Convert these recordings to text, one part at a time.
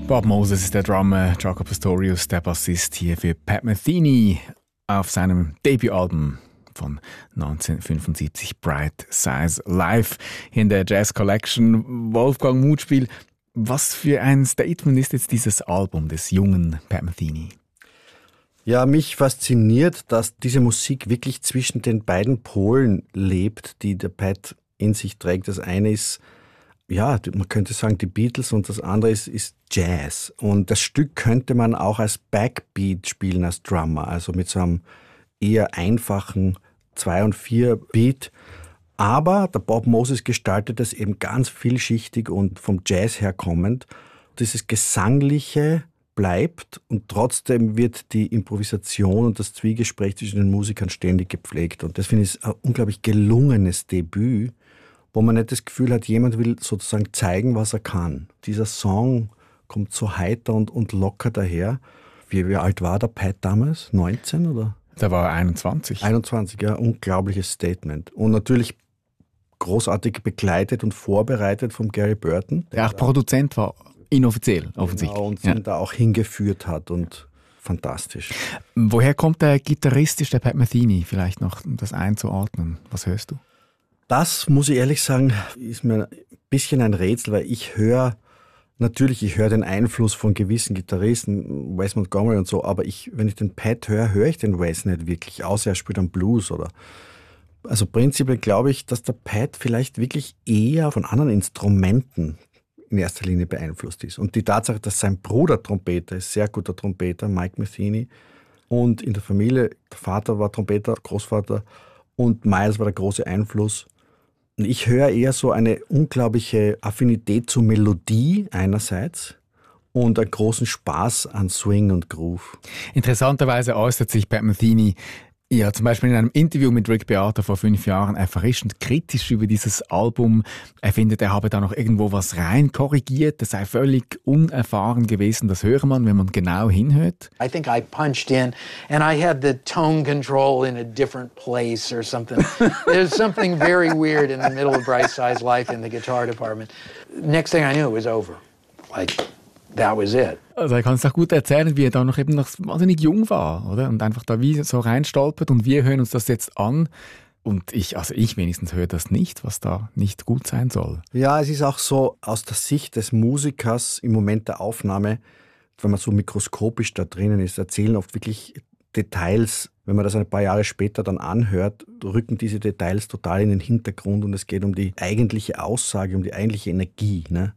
Bob Moses ist der Drummer, Jaco Pastorius der Bassist hier für Pat Metheny auf seinem Debütalbum von 1975 Bright Size Live hier in der Jazz Collection. Wolfgang Mutspiel, was für ein Statement ist jetzt dieses Album des jungen Pat Metheny? Ja, mich fasziniert, dass diese Musik wirklich zwischen den beiden Polen lebt, die der Pat in sich trägt. Das eine ist, ja, man könnte sagen die Beatles und das andere ist Jazz. Und das Stück könnte man auch als Backbeat spielen, als Drummer, also mit so einem eher einfachen 2 und 4 Beat. Aber der Bob Moses gestaltet das eben ganz vielschichtig und vom Jazz herkommend. Dieses Gesangliche bleibt und trotzdem wird die Improvisation und das Zwiegespräch zwischen den Musikern ständig gepflegt. Und das finde ich ein unglaublich gelungenes Debüt, wo man nicht das Gefühl hat, jemand will sozusagen zeigen, was er kann. Dieser Song kommt so heiter und locker daher. Wie alt war der Pat damals? 19 oder? Da war er 21. 21, ja, unglaubliches Statement. Und natürlich großartig begleitet und vorbereitet von Gary Burton. Der auch Produzent war, inoffiziell, offensichtlich. Genau, und ihn da auch hingeführt hat und fantastisch. Woher kommt der gitarristisch, der Pat Metheny, vielleicht noch, um das einzuordnen? Was hörst du? Das, muss ich ehrlich sagen, ist mir ein bisschen ein Rätsel, weil ich höre den Einfluss von gewissen Gitarristen, Wes Montgomery und so, aber wenn ich den Pat höre ich den Wes nicht wirklich, außer er spielt am Blues oder. Also prinzipiell glaube ich, dass der Pat vielleicht wirklich eher von anderen Instrumenten in erster Linie beeinflusst ist. Und die Tatsache, dass sein Bruder Trompeter ist, sehr guter Trompeter, Mike Metheny, und in der Familie, der Vater war Trompeter, Großvater, und Miles war der große Einfluss. Und ich höre eher so eine unglaubliche Affinität zur Melodie einerseits und einen großen Spaß an Swing und Groove. Interessanterweise äußert sich Pat Metheny ja zum Beispiel in einem Interview mit Rick Beato vor 5 Jahren erfrischend kritisch über dieses Album. Er findet, er habe da noch irgendwo was rein korrigiert, das sei völlig unerfahren gewesen. Das hört man, wenn man genau hinhört. I think I punched in and I had the tone control in a different place or something. There's something very weird in the middle of Bright Size Life in the guitar department. Next thing I knew, it was over. Like, that was it. Also er kann es auch gut erzählen, wie er da noch wahnsinnig jung war, oder? Und einfach da wie so reinstolpert und wir hören uns das jetzt an. Und ich wenigstens höre das nicht, was da nicht gut sein soll. Ja, es ist auch so aus der Sicht des Musikers im Moment der Aufnahme, wenn man so mikroskopisch da drinnen ist, erzählen oft wirklich Details. Wenn man das ein paar Jahre später dann anhört, rücken diese Details total in den Hintergrund und es geht um die eigentliche Aussage, um die eigentliche Energie, ne?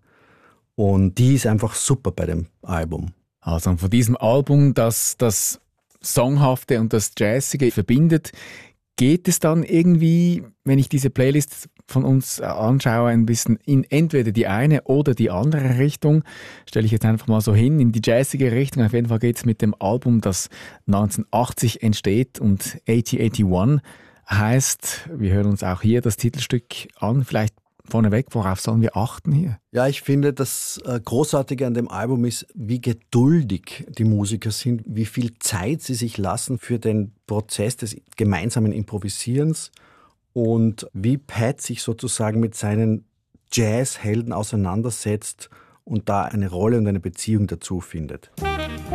Und die ist einfach super bei dem Album. Also von diesem Album, das das Songhafte und das Jazzige verbindet, geht es dann irgendwie, wenn ich diese Playlist von uns anschaue, ein bisschen in entweder die eine oder die andere Richtung. Stelle ich jetzt einfach mal so hin, in die jazzige Richtung. Auf jeden Fall geht es mit dem Album, das 1980 entsteht und 8081 heißt. Wir hören uns auch hier das Titelstück an. Vielleicht vorneweg, worauf sollen wir achten hier? Ja, ich finde, das Großartige an dem Album ist, wie geduldig die Musiker sind, wie viel Zeit sie sich lassen für den Prozess des gemeinsamen Improvisierens und wie Pat sich sozusagen mit seinen Jazzhelden auseinandersetzt und da eine Rolle und eine Beziehung dazu findet.